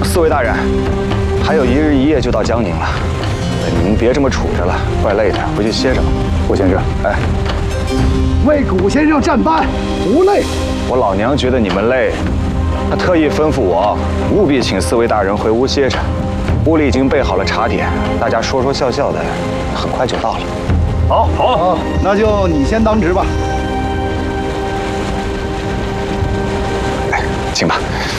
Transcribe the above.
四位大人，还有1日1夜就到江宁了，你们别这么杵着了，怪累的，回去歇着吧。顾先生，哎， 为古先生站班，不累。 我老娘觉得你们累，她特意吩咐我务必请四位大人回屋歇着。屋里已经备好了茶点，大家说说笑笑的，很快就到了。 好，那就你先当值吧。 哎，请吧。